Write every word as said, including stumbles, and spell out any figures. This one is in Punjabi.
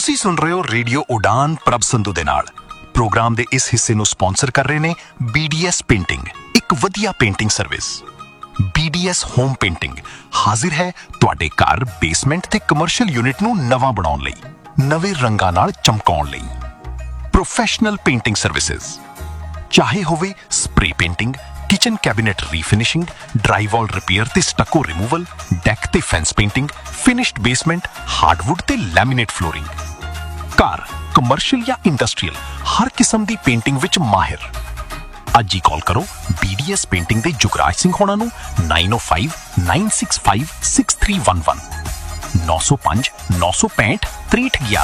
ਤੁਸੀਂ ਸੁਣ ਰਹੇ ਹੋ ਰੇਡੀਓ ਉਡਾਨ ਪ੍ਰਭ ਸੰਧੂ ਦੇ ਨਾਲ। ਪ੍ਰੋਗਰਾਮ ਦੇ ਇਸ ਹਿੱਸੇ ਨੂੰ ਸਪਾਂਸਰ ਕਰ ਰਹੇ ਨੇ ਬੀ ਡੀ ਐਸ ਪੇਂਟਿੰਗ, ਇੱਕ ਵਧੀਆ painting service. B D S home painting ਹਾਜ਼ਰ ਹੈ ਤੁਹਾਡੇ ਘਰ, ਬੇਸਮੈਂਟ ਤੇ ਕਮਰਸ਼ੀਅਲ ਯੂਨਿਟ ਨੂੰ ਨਵਾਂ ਬਣਾਉਣ ਲਈ, ਨਵੇਂ ਰੰਗਾਂ ਨਾਲ ਚਮਕਾਉਣ ਲਈ। ਪ੍ਰੋਫੈਸ਼ਨਲ ਪੇਂਟਿੰਗ ਸਰਵਿਸਿਜ਼, ਚਾਹੇ ਹੋਵੇ spray painting, kitchen cabinet ਰੀਫਿਨਿਸ਼ਿੰਗ, ਡਰਾਈਵਾਲ repair ਤੇ ਸਟੱਕੋ ਰਿਮੂਵਲ, ਡੈਕ ਤੇ fence painting, finished basement, hardwood ਤੇ ਲੈਮੀਨੇਟ ਫਲੋਰਿੰਗ। ਕਾਰ, ਕਮਰਸ਼ੀਅਲ ਜਾਂ ਇੰਡਸਟਰੀਅਲ, ਹਰ ਕਿਸਮ ਦੀ ਪੇਂਟਿੰਗ ਵਿੱਚ ਮਾਹਿਰ। ਅੱਜ ਹੀ ਕਾਲ ਕਰੋ ਬੀ ਡੀ ਐਸ ਪੇਂਟਿੰਗ ਦੇ ਜੁਗਰਾਜ ਸਿੰਘ ਹੋਣਾ ਨੂੰ ਨਾਈਨ ਓ five nine six five six three one one, ਨੌ ਸੌ ਪੰਜ ਨੌ ਸੌ ਪੈਂਹਠ ਤ੍ਰੇਹਠ ਗਿਆਰਾਂ।